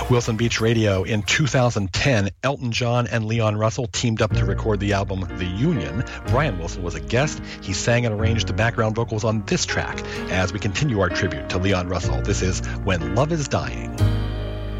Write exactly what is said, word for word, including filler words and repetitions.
Wilson Beach Radio. In two thousand ten, Elton John and Leon Russell teamed up to record the album The Union. Brian Wilson was a guest. He sang and arranged the background vocals on this track as we continue our tribute to Leon Russell. This is When Love is Dying.